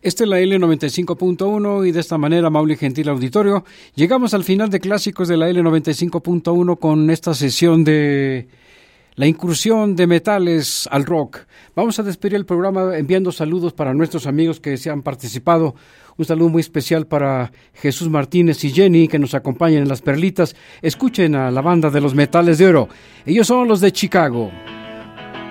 Esta es la L95.1 y de esta manera, amable y gentil auditorio, llegamos al final de Clásicos de la L95.1 con esta sesión de la incursión de metales al rock. Vamos a despedir el programa enviando saludos para nuestros amigos que se han participado. Un saludo muy especial para Jesús Martínez y Jenny, que nos acompañan en Las Perlitas. Escuchen a la banda de los Metales de Oro. Ellos son los de Chicago.